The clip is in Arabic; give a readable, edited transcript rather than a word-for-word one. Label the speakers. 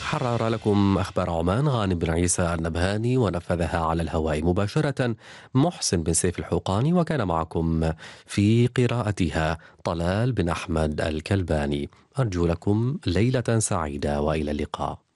Speaker 1: حرر لكم أخبار عمان غانم بن عيسى النبهاني، ونفذها على الهواء مباشرة محسن بن سيف الحوقاني، وكان معكم في قراءتها طلال بن أحمد الكلباني. أرجو لكم ليلة سعيدة وإلى اللقاء.